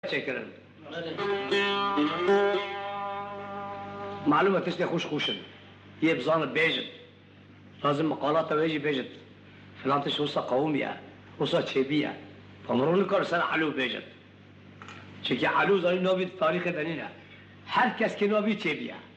چکرن معلومه تشتی خوشن یه بزان بیجد لازم مقالات ویجی بیجد فلان تشت وسا قومیه وسا چیبیه فمرون کار سر علو بیجد چه که علو زانی نابید تاریخ دنینه هر کس که نابید چیبیه